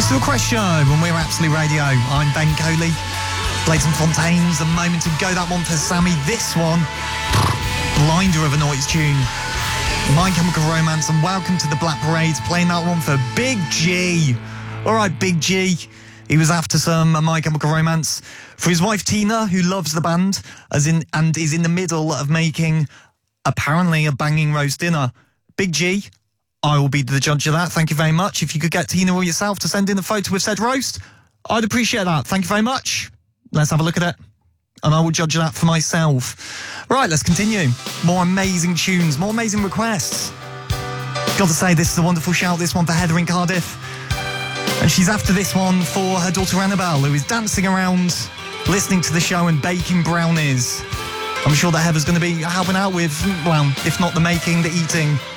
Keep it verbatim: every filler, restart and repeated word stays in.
It's the Request Show when we're Absolute Radio. I'm Ben Coley. Played some Fontaines a moment ago. That one for Sammy. This one, blinder of a noise tune. My Chemical Romance and Welcome to the Black Parade. Playing that one for Big G. All right, Big G. He was after some My Chemical Romance for his wife Tina, who loves the band, as in and is in the middle of making apparently a banging roast dinner. Big G, I will be the judge of that. Thank you very much. If you could get Tina or yourself to send in a photo of said roast, I'd appreciate that. Thank you very much. Let's have a look at it, and I will judge that for myself. Right, let's continue. More amazing tunes, more amazing requests. Got to say, this is a wonderful shout, this one for Heather in Cardiff. And she's after this one for her daughter Annabelle, who is dancing around, listening to the show and baking brownies. I'm sure that Heather's going to be helping out with, well, if not the making, the eating.